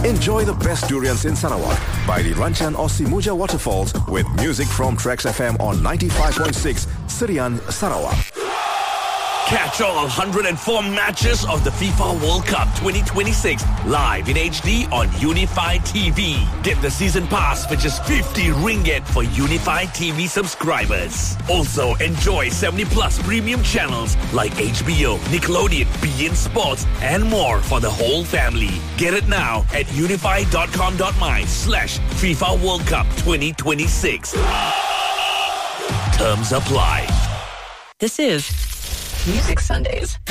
Enjoy the best durians in Sarawak by the Ranchan or Simuja waterfalls with music from Trax FM on 95.6 Sirian, Sarawak. Catch all 104 matches of the FIFA World Cup 2026 live in HD on Unified TV. Get the season pass for just 50 ringgit for Unified TV subscribers. Also enjoy 70 plus premium channels like HBO, Nickelodeon, beIN Sports and more for the whole family. Get it now at unified.com.my/FIFA World Cup 2026. Terms apply. This is Music Sundays